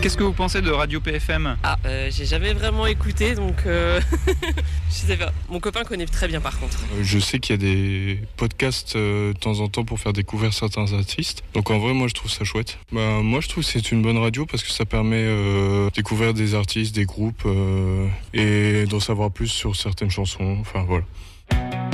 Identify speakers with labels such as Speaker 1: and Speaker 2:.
Speaker 1: Qu'est-ce que vous pensez de Radio PFM ?
Speaker 2: J'ai jamais vraiment écouté, donc je sais pas. Mon copain connaît très bien par contre.
Speaker 3: Je sais qu'il y a des podcasts de temps en temps pour faire découvrir certains artistes. Donc en vrai, moi je trouve ça chouette. Moi je trouve que c'est une bonne radio parce que ça permet de découvrir des artistes, des groupes et d'en savoir plus sur certaines chansons. Enfin voilà.